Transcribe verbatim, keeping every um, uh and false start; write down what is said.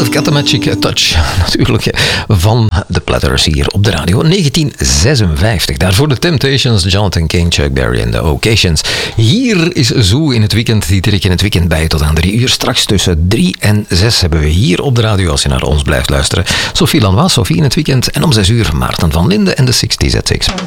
Got the Magic Touch, natuurlijk, van de Platters hier op de radio. negentien zesenvijftig, daarvoor de Temptations, Jonathan King, Chuck Berry en de Occasions. Hier is Zoo in het weekend, die trek in het weekend bij tot aan drie uur. Straks tussen drie en zes hebben we hier op de radio, als je naar ons blijft luisteren, Sophie Lanois, Sophie in het weekend. En om zes uur Maarten van Linden en de zestig Z six.